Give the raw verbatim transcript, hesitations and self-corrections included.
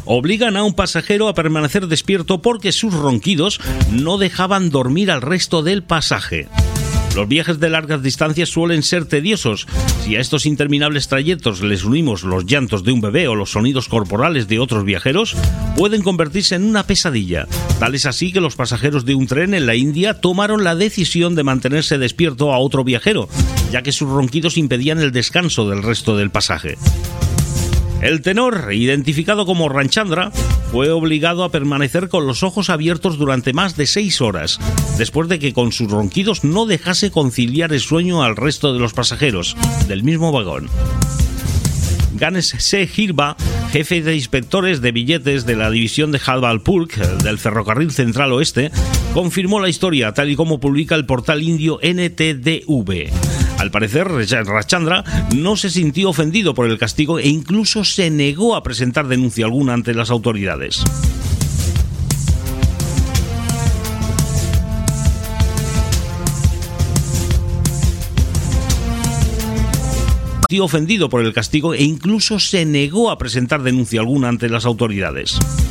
obligan a un pasajero a permanecer despierto porque sus ronquidos no dejaban dormir al resto del pasaje. Los viajes de largas distancias suelen ser tediosos. Si a estos interminables trayectos les unimos los llantos de un bebé o los sonidos corporales de otros viajeros, pueden convertirse en una pesadilla. Tal es así que los pasajeros de un tren en la India tomaron la decisión de mantenerse despierto a otro viajero, ya que sus ronquidos impedían el descanso del resto del pasaje. El tenor, identificado como Ramchandra, fue obligado a permanecer con los ojos abiertos durante más de seis horas, después de que con sus ronquidos no dejase conciliar el sueño al resto de los pasajeros del mismo vagón. Ganesh C. Hirba, jefe de inspectores de billetes de la división de Jadvalpur del Ferrocarril Central Oeste, confirmó la historia tal y como publica el portal indio N T D V. Al parecer, Ramchandra no se sintió ofendido por el castigo e incluso se negó a presentar denuncia alguna ante las autoridades. ofendido por el castigo e incluso se negó a presentar denuncia alguna ante las autoridades.